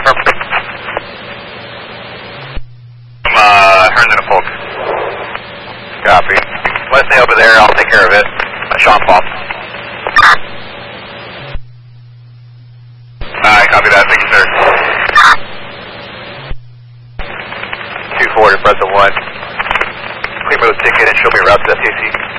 confirm. Herndon and Polk. Copy. Let's stay over there, I'll take care of it. Sean Paul. Alright, copy that, thank you, sir. 240, press the 1. Please move the ticket and show me route to FTC.